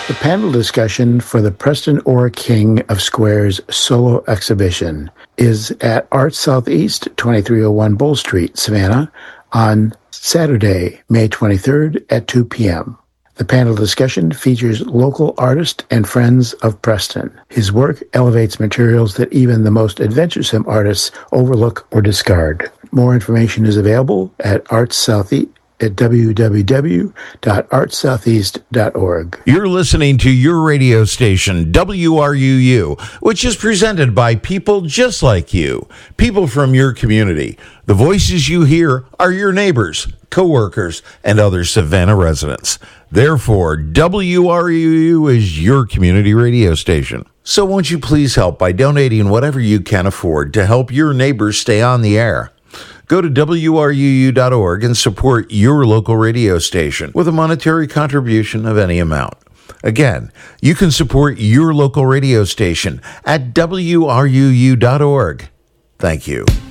The panel discussion for the Preston Orr King of Squares solo exhibition is at Arts Southeast, 2301 Bull Street, Savannah, on Saturday, May 23rd at 2 p.m. The panel discussion features local artist and friends of Preston. His work elevates materials that even the most adventuresome artists overlook or discard. More information is available at Arts Southeast at www.artsoutheast.org. You're listening to your radio station, WRUU, which is presented by people just like you, people from your community. The voices you hear are your neighbors, co-workers, and other Savannah residents. Therefore, WRUU is your community radio station. So won't you please help by donating whatever you can afford to help your neighbors stay on the air? Go to WRUU.org and support your local radio station with a monetary contribution of any amount. Again, you can support your local radio station at WRUU.org. Thank you.